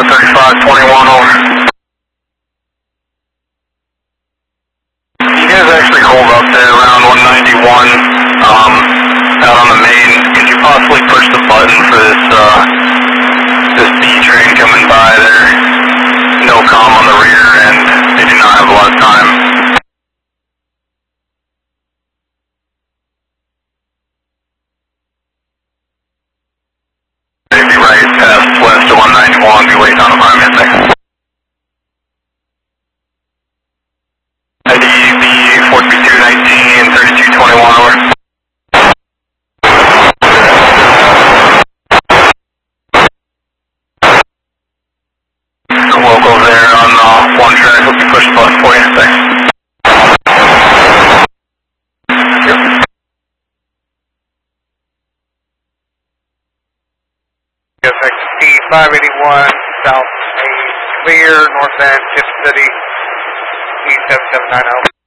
3521 over. You guys actually hold up there around 191 out on the main. Could you possibly push the button for this B train coming by there? No comm on the rear end. They do not have a lot of time. They'd be right past west of 191. Be waiting on a 5 minute thing. ID B 43219 3221 over. Local there on one track. Let me push the button for you. Thanks. Yep. FXT 581 South Main clear, northbound Tip City, E7790.